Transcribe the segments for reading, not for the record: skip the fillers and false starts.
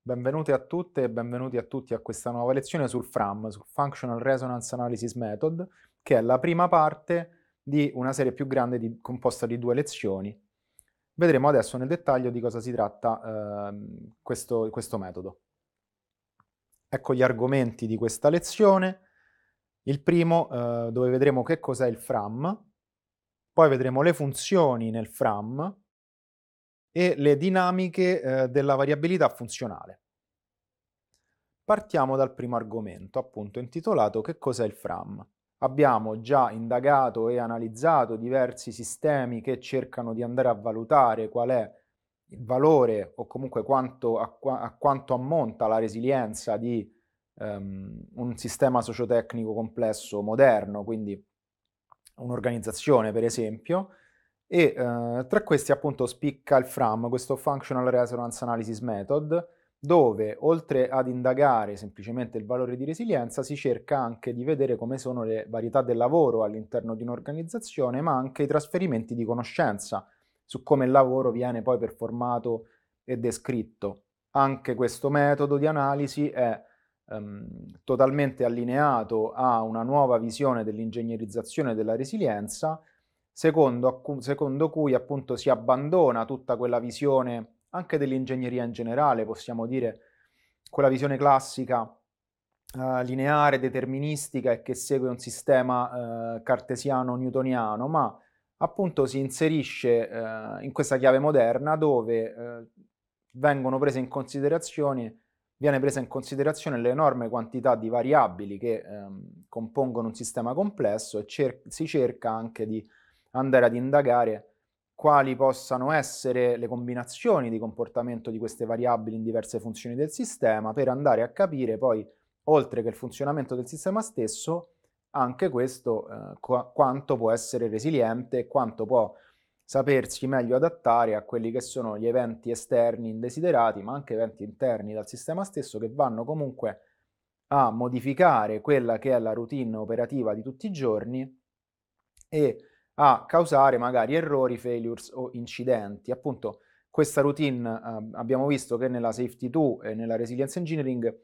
Benvenute a tutte e benvenuti a tutti a questa nuova lezione sul FRAM, sul Functional Resonance Analysis Method, che è la prima parte di una serie più grande composta di 2 lezioni. Vedremo adesso nel dettaglio di cosa si tratta questo metodo. Ecco gli argomenti di questa lezione. Il primo, dove vedremo che cos'è il FRAM, poi vedremo le funzioni nel FRAM e le dinamiche della variabilità funzionale. Partiamo dal primo argomento, appunto intitolato "Che cos'è il FRAM?". Abbiamo già indagato e analizzato diversi sistemi che cercano di andare a valutare qual è il valore o comunque a quanto ammonta la resilienza di un sistema sociotecnico complesso moderno, quindi un'organizzazione per esempio, e tra questi appunto spicca il FRAM, questo Functional Resonance Analysis Method, dove oltre ad indagare semplicemente il valore di resilienza, si cerca anche di vedere come sono le varietà del lavoro all'interno di un'organizzazione, ma anche i trasferimenti di conoscenza su come il lavoro viene poi performato e descritto. Anche questo metodo di analisi è totalmente allineato a una nuova visione dell'ingegnerizzazione della resilienza, secondo cui appunto si abbandona tutta quella visione anche dell'ingegneria in generale, possiamo dire quella visione classica, lineare, deterministica e che segue un sistema, cartesiano-newtoniano, ma appunto si inserisce, in questa chiave moderna dove, vengono prese in considerazione viene presa in considerazione l'enorme quantità di variabili che, compongono un sistema complesso e si cerca anche di andare ad indagare quali possano essere le combinazioni di comportamento di queste variabili in diverse funzioni del sistema, per andare a capire poi, oltre che il funzionamento del sistema stesso, anche questo, quanto può essere resiliente e quanto può sapersi meglio adattare a quelli che sono gli eventi esterni indesiderati, ma anche eventi interni dal sistema stesso che vanno comunque a modificare quella che è la routine operativa di tutti i giorni e a causare magari errori, failures o incidenti. Appunto, questa routine, abbiamo visto che nella Safety 2 e nella Resilience Engineering,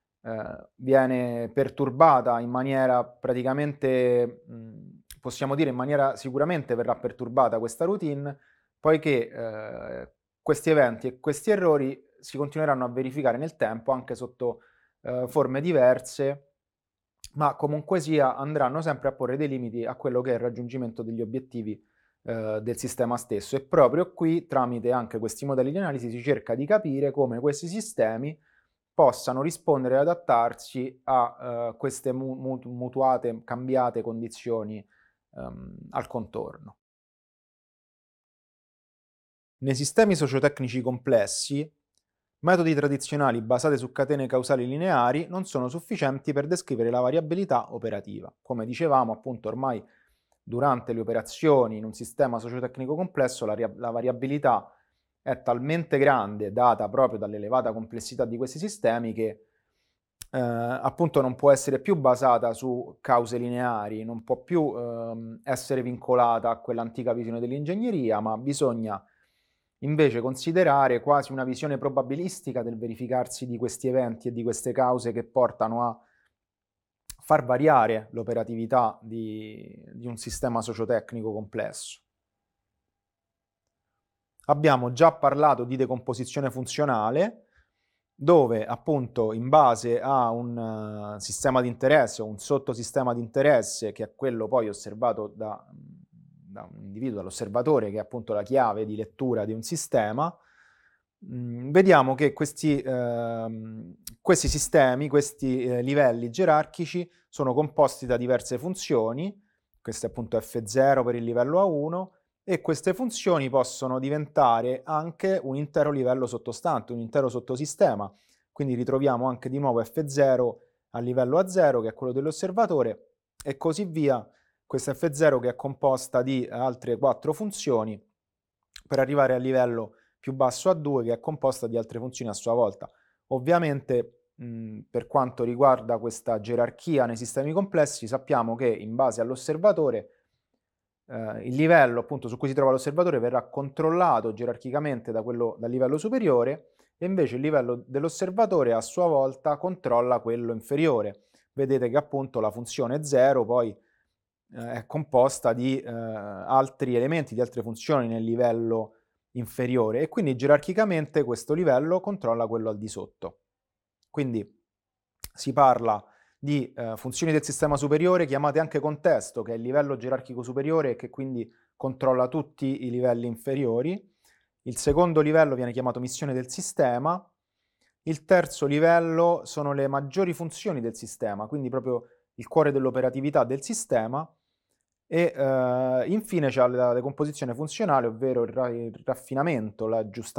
viene perturbata in maniera praticamente, possiamo dire in maniera sicuramente verrà perturbata questa routine, poiché, questi eventi e questi errori si continueranno a verificare nel tempo anche sotto, forme diverse, ma comunque sia andranno sempre a porre dei limiti a quello che è il raggiungimento degli obiettivi, del sistema stesso. E proprio qui, tramite anche questi modelli di analisi, si cerca di capire come questi sistemi possano rispondere e adattarsi a, queste mutuate, cambiate condizioni, al contorno. Nei sistemi sociotecnici complessi, metodi tradizionali basati su catene causali lineari non sono sufficienti per descrivere la variabilità operativa. Come dicevamo, appunto, ormai durante le operazioni in un sistema sociotecnico complesso la variabilità è talmente grande, data proprio dall'elevata complessità di questi sistemi, che appunto non può essere più basata su cause lineari, non può più essere vincolata a quell'antica visione dell'ingegneria, ma bisogna invece considerare quasi una visione probabilistica del verificarsi di questi eventi e di queste cause che portano a far variare l'operatività di un sistema sociotecnico complesso. Abbiamo già parlato di decomposizione funzionale, dove appunto in base a un sistema di interesse o un sottosistema di interesse, che è quello poi osservato da un individuo, dall'osservatore, che è appunto la chiave di lettura di un sistema, vediamo che questi sistemi, questi livelli gerarchici sono composti da diverse funzioni. Questo è appunto F0 per il livello A1, e queste funzioni possono diventare anche un intero livello sottostante, un intero sottosistema. Quindi ritroviamo anche di nuovo F0 a livello A0, che è quello dell'osservatore, e così via. Questa F0 che è composta di altre 4 funzioni, per arrivare al livello più basso A2, che è composta di altre funzioni a sua volta. Ovviamente, per quanto riguarda questa gerarchia nei sistemi complessi, sappiamo che in base all'osservatore, il livello appunto su cui si trova l'osservatore verrà controllato gerarchicamente dal livello superiore, e invece il livello dell'osservatore a sua volta controlla quello inferiore. Vedete che appunto la funzione 0 poi è composta di altri elementi, di altre funzioni nel livello inferiore e quindi gerarchicamente questo livello controlla quello al di sotto. Quindi si parla di funzioni del sistema superiore chiamate anche contesto, che è il livello gerarchico superiore e che quindi controlla tutti i livelli inferiori. Il secondo livello viene chiamato missione del sistema. Il terzo livello sono le maggiori funzioni del sistema, quindi proprio il cuore dell'operatività del sistema. E infine c'è la decomposizione funzionale, ovvero il raffinamento, l'aggiustamento